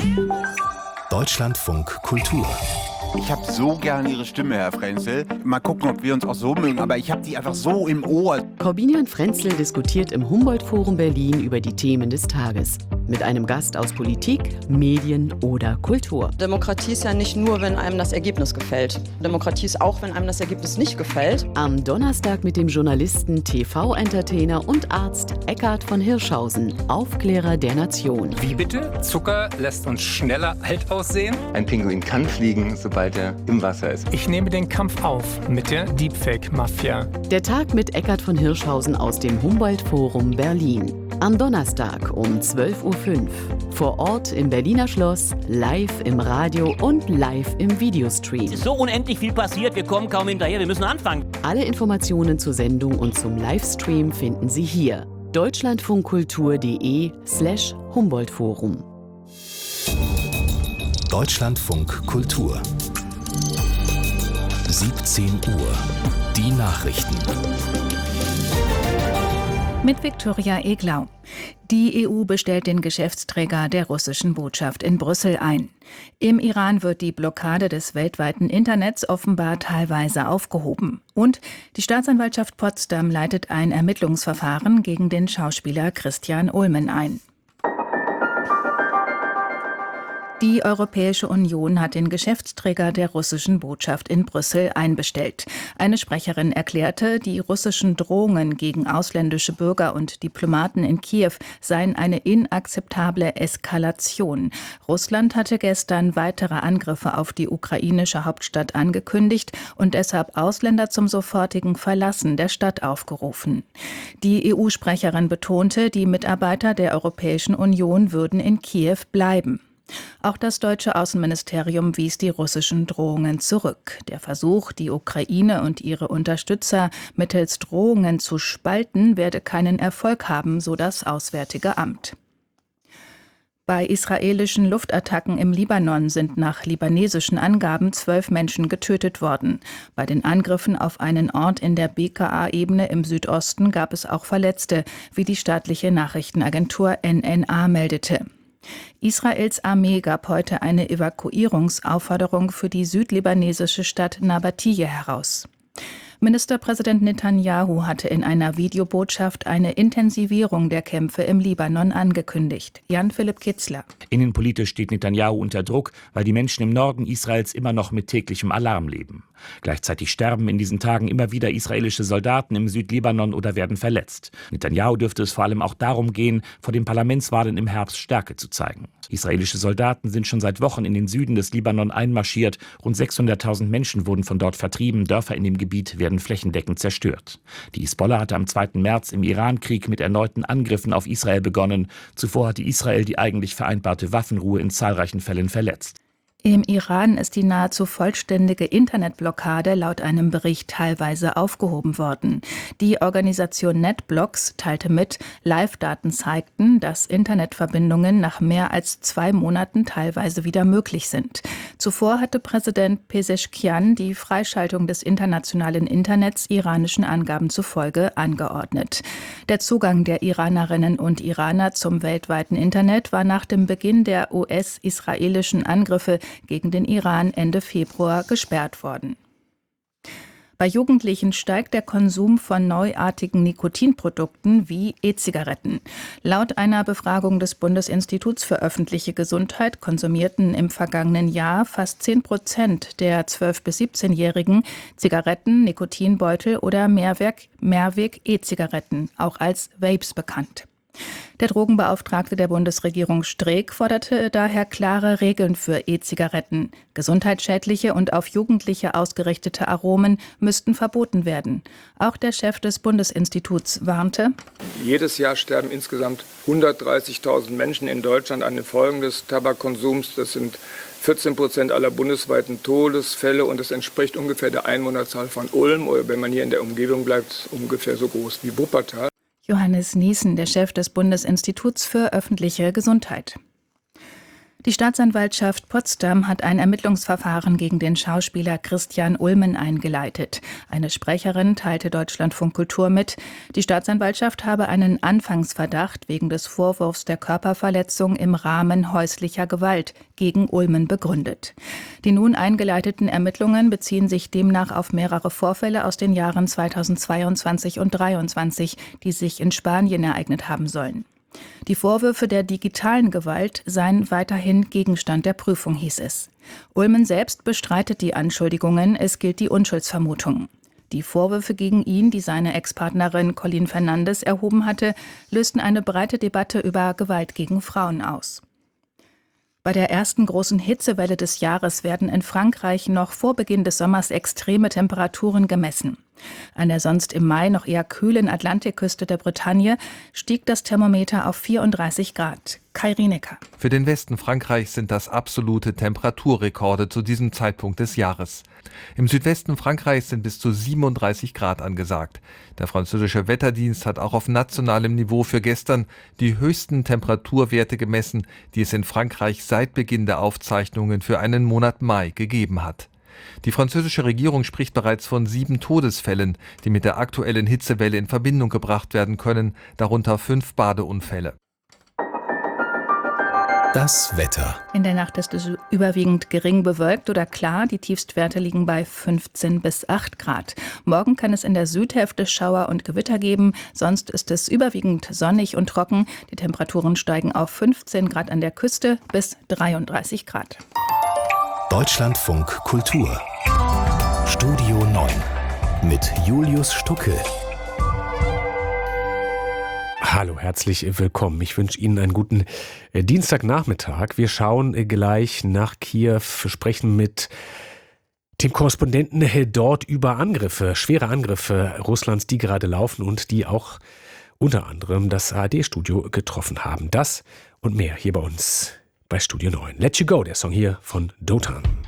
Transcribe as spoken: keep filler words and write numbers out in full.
Deutschlandfunk Kultur. Ich habe so gerne Ihre Stimme, Herr Frenzel. Mal gucken, ob wir uns auch so mögen, aber ich habe die einfach so im Ohr. Korbinian Frenzel diskutiert im Humboldt-Forum Berlin über die Themen des Tages. Mit einem Gast aus Politik, Medien oder Kultur. Demokratie ist ja nicht nur, wenn einem das Ergebnis gefällt. Demokratie ist auch, wenn einem das Ergebnis nicht gefällt. Am Donnerstag mit dem Journalisten, T V-Entertainer und Arzt Eckhard von Hirschhausen, Aufklärer der Nation. Wie bitte? Zucker lässt uns schneller alt aussehen? Ein Pinguin kann fliegen, sobald er im Wasser ist. Ich nehme den Kampf auf mit der Deepfake-Mafia. Der Tag mit Eckhard von Hirschhausen aus dem Humboldt-Forum Berlin. Am Donnerstag um zwölf Uhr fünf. Vor Ort im Berliner Schloss, live im Radio und live im Videostream. Es ist so unendlich viel passiert, wir kommen kaum hinterher, wir müssen anfangen. Alle Informationen zur Sendung und zum Livestream finden Sie hier. deutschlandfunkkultur.de slash Humboldt-Forum. Deutschlandfunk Kultur. siebzehn Uhr. Die Nachrichten. Mit Viktoria Eglau. Die E U bestellt den Geschäftsträger der russischen Botschaft in Brüssel ein. Im Iran wird die Blockade des weltweiten Internets offenbar teilweise aufgehoben. Und die Staatsanwaltschaft Potsdam leitet ein Ermittlungsverfahren gegen den Schauspieler Christian Ulmen ein. Die Europäische Union hat den Geschäftsträger der russischen Botschaft in Brüssel einbestellt. Eine Sprecherin erklärte, die russischen Drohungen gegen ausländische Bürger und Diplomaten in Kiew seien eine inakzeptable Eskalation. Russland hatte gestern weitere Angriffe auf die ukrainische Hauptstadt angekündigt und deshalb Ausländer zum sofortigen Verlassen der Stadt aufgerufen. Die E U-Sprecherin betonte, die Mitarbeiter der Europäischen Union würden in Kiew bleiben. Auch das deutsche Außenministerium wies die russischen Drohungen zurück. Der Versuch, die Ukraine und ihre Unterstützer mittels Drohungen zu spalten, werde keinen Erfolg haben, so das Auswärtige Amt. Bei israelischen Luftattacken im Libanon sind nach libanesischen Angaben zwölf Menschen getötet worden. Bei den Angriffen auf einen Ort in der B K A-Ebene im Südosten gab es auch Verletzte, wie die staatliche Nachrichtenagentur N N A meldete. Israels Armee gab heute eine Evakuierungsaufforderung für die südlibanesische Stadt Nabatije heraus. Ministerpräsident Netanyahu hatte in einer Videobotschaft eine Intensivierung der Kämpfe im Libanon angekündigt. Jan-Philipp Kitzler. Innenpolitisch steht Netanyahu unter Druck, weil die Menschen im Norden Israels immer noch mit täglichem Alarm leben. Gleichzeitig sterben in diesen Tagen immer wieder israelische Soldaten im Südlibanon oder werden verletzt. Netanyahu dürfte es vor allem auch darum gehen, vor den Parlamentswahlen im Herbst Stärke zu zeigen. Israelische Soldaten sind schon seit Wochen in den Süden des Libanon einmarschiert. Rund sechshunderttausend Menschen wurden von dort vertrieben. Dörfer in dem Gebiet werden flächendeckend zerstört. Die Hisbollah hatte am zweiten März im Iran-Krieg mit erneuten Angriffen auf Israel begonnen. Zuvor hatte Israel die eigentlich vereinbarte Waffenruhe in zahlreichen Fällen verletzt. Im Iran ist die nahezu vollständige Internetblockade laut einem Bericht teilweise aufgehoben worden. Die Organisation NetBlocks teilte mit, Live-Daten zeigten, dass Internetverbindungen nach mehr als zwei Monaten teilweise wieder möglich sind. Zuvor hatte Präsident Pezeshkian die Freischaltung des internationalen Internets iranischen Angaben zufolge angeordnet. Der Zugang der Iranerinnen und Iraner zum weltweiten Internet war nach dem Beginn der U S-israelischen Angriffe gegen den Iran Ende Februar gesperrt worden. Bei Jugendlichen steigt der Konsum von neuartigen Nikotinprodukten wie E-Zigaretten. Laut einer Befragung des Bundesinstituts für öffentliche Gesundheit konsumierten im vergangenen Jahr fast zehn Prozent der zwölf- bis siebzehnjährigen Zigaretten, Nikotinbeutel oder Mehrweg, Mehrweg-E-Zigaretten, auch als Vapes bekannt. Der Drogenbeauftragte der Bundesregierung Streeck forderte daher klare Regeln für E-Zigaretten. Gesundheitsschädliche und auf Jugendliche ausgerichtete Aromen müssten verboten werden. Auch der Chef des Bundesinstituts warnte: Jedes Jahr sterben insgesamt hundertdreißigtausend Menschen in Deutschland an den Folgen des Tabakkonsums. Das sind vierzehn Prozent aller bundesweiten Todesfälle und das entspricht ungefähr der Einwohnerzahl von Ulm oder, wenn man hier in der Umgebung bleibt, ungefähr so groß wie Wuppertal. Johannes Niesen, der Chef des Bundesinstituts für öffentliche Gesundheit. Die Staatsanwaltschaft Potsdam hat ein Ermittlungsverfahren gegen den Schauspieler Christian Ulmen eingeleitet. Eine Sprecherin teilte Deutschlandfunk Kultur mit, die Staatsanwaltschaft habe einen Anfangsverdacht wegen des Vorwurfs der Körperverletzung im Rahmen häuslicher Gewalt gegen Ulmen begründet. Die nun eingeleiteten Ermittlungen beziehen sich demnach auf mehrere Vorfälle aus den Jahren zweitausendzweiundzwanzig und zweitausenddreiundzwanzig, die sich in Spanien ereignet haben sollen. Die Vorwürfe der digitalen Gewalt seien weiterhin Gegenstand der Prüfung, hieß es. Ulmen selbst bestreitet die Anschuldigungen, es gilt die Unschuldsvermutung. Die Vorwürfe gegen ihn, die seine Ex-Partnerin Colleen Fernandes erhoben hatte, lösten eine breite Debatte über Gewalt gegen Frauen aus. Bei der ersten großen Hitzewelle des Jahres werden in Frankreich noch vor Beginn des Sommers extreme Temperaturen gemessen. An der sonst im Mai noch eher kühlen Atlantikküste der Bretagne stieg das Thermometer auf vierunddreißig Grad. Kai Rienecker. Für den Westen Frankreichs sind das absolute Temperaturrekorde zu diesem Zeitpunkt des Jahres. Im Südwesten Frankreichs sind bis zu siebenunddreißig Grad angesagt. Der französische Wetterdienst hat auch auf nationalem Niveau für gestern die höchsten Temperaturwerte gemessen, die es in Frankreich seit Beginn der Aufzeichnungen für einen Monat Mai gegeben hat. Die französische Regierung spricht bereits von sieben Todesfällen, die mit der aktuellen Hitzewelle in Verbindung gebracht werden können, darunter fünf Badeunfälle. Das Wetter. In der Nacht ist es überwiegend gering bewölkt oder klar. Die Tiefstwerte liegen bei fünfzehn bis acht Grad. Morgen kann es in der Südhälfte Schauer und Gewitter geben. Sonst ist es überwiegend sonnig und trocken. Die Temperaturen steigen auf fünfzehn Grad an der Küste bis dreiunddreißig Grad. Deutschlandfunk Kultur. Studio neun mit Julius Stucke. Hallo, herzlich willkommen. Ich wünsche Ihnen einen guten äh, Dienstagnachmittag. Wir schauen äh, gleich nach Kiew, sprechen mit dem Korrespondenten äh, dort über Angriffe, schwere Angriffe Russlands, die gerade laufen und die auch unter anderem das A R D-Studio getroffen haben. Das und mehr hier bei uns bei Studio neun. Let You Go, der Song hier von Dotan.